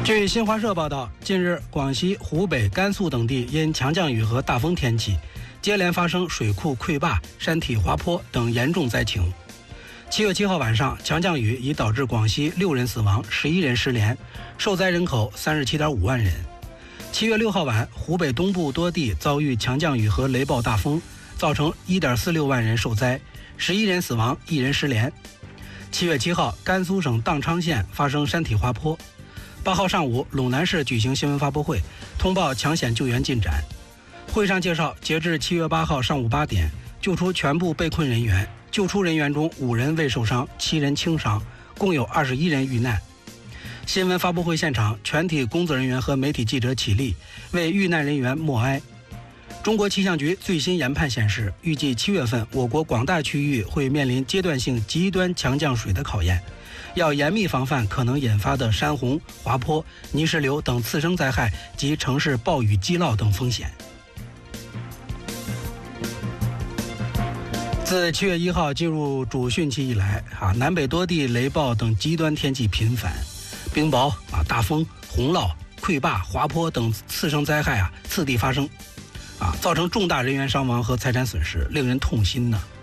据新华社报道，近日广西、湖北、甘肃等地因强降雨和大风天气，接连发生水库溃坝、山体滑坡等严重灾情。7月7号晚上，强降雨已导致广西6人死亡，11人失联，受灾人口37.5万人。7月6号晚，湖北东部多地遭遇强降雨和雷暴大风，造成1.46万人受灾，11人死亡，1人失联。7月7号，甘肃省宕昌县发生山体滑坡。8号上午，陇南市举行新闻发布会，通报抢险救援进展。会上介绍，截至7月8号上午8点，救出全部被困人员，救出人员中5人未受伤，7人轻伤，共有21人遇难。新闻发布会现场，全体工作人员和媒体记者起立，为遇难人员默哀。中国气象局最新研判显示，预计7月份我国广大区域会面临阶段性极端强降水的考验，要严密防范可能引发的山洪、滑坡、泥石流等次生灾害及城市暴雨积涝等风险。自7月1号进入主汛期以来，南北多地雷暴等极端天气频繁，冰雹、大风、洪涝、溃坝、滑坡等次生灾害次第发生，造成重大人员伤亡和财产损失，令人痛心呢。